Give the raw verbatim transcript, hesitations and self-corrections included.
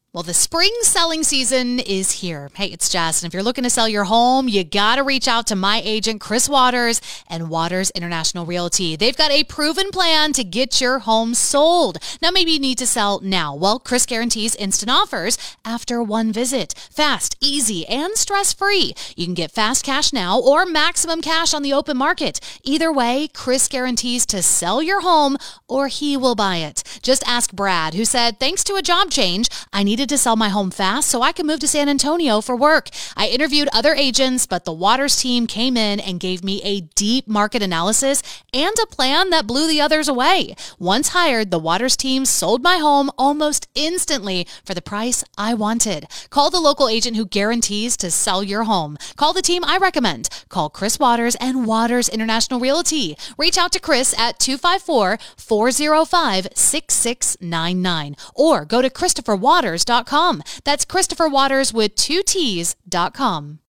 Well, the spring selling season is here. Hey, it's Jess, and if you're looking to sell your home, you got to reach out to my agent, Chris Waters, and Waters International Realty. They've got a proven plan to get your home sold. Now, maybe you need to sell now. Well, Chris guarantees instant offers after one visit. Fast, easy, and stress-free. You can get fast cash now or maximum cash on the open market. Either way, Chris guarantees to sell your home or he will buy it. Just ask Brad, who said, thanks to a job change, I needed to sell my home fast so I could move to San Antonio for work. I interviewed other agents, but the Waters team came in and gave me a deep market analysis and a plan that blew the others away. Once hired, the Waters team sold my home almost instantly for the price I wanted. Call the local agent who guarantees to sell your home. Call the team I recommend. Call Chris Waters and Waters International Realty. Reach out to Chris at two five four, four oh five, six six nine nine or go to Christopher Waters dot com. That's Christopher Waters with two T's dot com.